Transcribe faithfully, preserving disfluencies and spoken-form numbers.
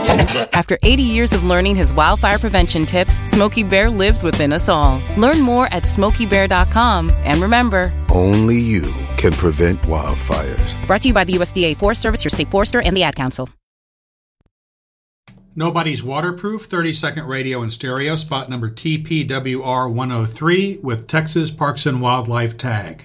After eighty years of learning his wildfire prevention tips, Smokey Bear lives within us all. Learn more at smokey bear dot com. And remember, only you can prevent wildfires. Brought to you by the U S D A Forest Service, your state forester, and the Ad Council. Nobody's Waterproof, thirty-second radio and stereo, spot number T P W R one oh three with Texas Parks and Wildlife tag.